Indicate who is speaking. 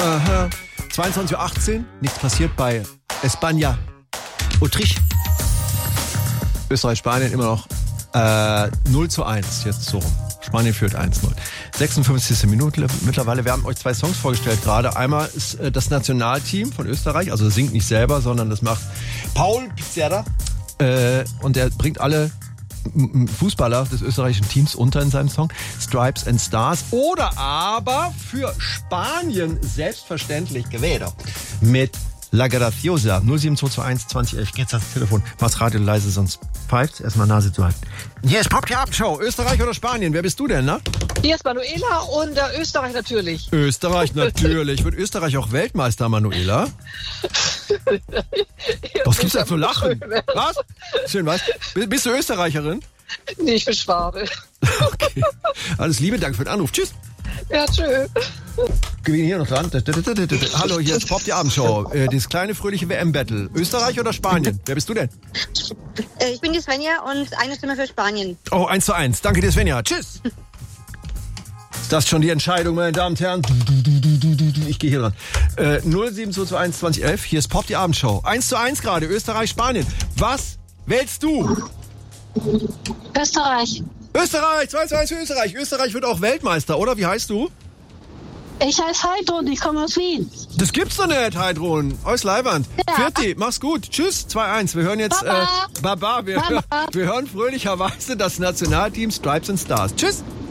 Speaker 1: Aha. 22:18 Uhr, nichts passiert bei España. Autriche. Österreich, Spanien immer noch 0:1 jetzt so rum. Spanien führt 1:0. 56. Minute mittlerweile. Wir haben euch 2 Songs vorgestellt gerade. Einmal ist das Nationalteam von Österreich, also singt nicht selber, sondern das macht Paul Pizzerra. Und er bringt alle Fußballer des österreichischen Teams unter in seinem Song Stripes and Stars. Oder aber für Spanien selbstverständlich Quevedo mit La Graciosa. 07221 2011. Geht's ans Telefon. Mach's Radio leise, sonst pfeift's. Erstmal Nase zu halten. Hier ist Pop die Abendshow. Österreich oder Spanien? Wer bist du denn, ne?
Speaker 2: Hier ist Manuela und Österreich natürlich.
Speaker 1: Österreich natürlich. Wird Österreich auch Weltmeister, Manuela? Was gibt's da zu lachen? Was? Schön, was? Bist du Österreicherin?
Speaker 2: Nee, ich bin Schwabe.
Speaker 1: Okay. Alles Liebe, danke für den Anruf. Tschüss.
Speaker 2: Ja, tschö.
Speaker 1: Gewinn hier noch dran. Hallo, hier ist Pop die Abendshow. Dieses kleine fröhliche WM-Battle. Österreich oder Spanien? Wer bist du denn?
Speaker 3: Ich bin die Svenja und eine Stimme für Spanien.
Speaker 1: Oh, 1:1. Danke dir, Svenja. Tschüss. Ist das schon die Entscheidung, meine Damen und Herren? Ich gehe hier dran. 07221 2011. Hier ist Pop die Abendshow. 1:1 gerade. Österreich, Spanien. Was wählst du?
Speaker 4: Österreich.
Speaker 1: Österreich. 2:1 für Österreich. Österreich wird auch Weltmeister, oder? Wie heißt du?
Speaker 4: Ich heiße Heidrun, ich komme aus Wien.
Speaker 1: Das gibt's doch nicht, Heidrun. Aus Leiwand.
Speaker 4: Ja.
Speaker 1: Vierti, mach's gut. Tschüss, 2:1. Wir hören jetzt
Speaker 4: Baba.
Speaker 1: Baba. Wir hören fröhlicherweise das Nationalteam Stripes and Stars. Tschüss.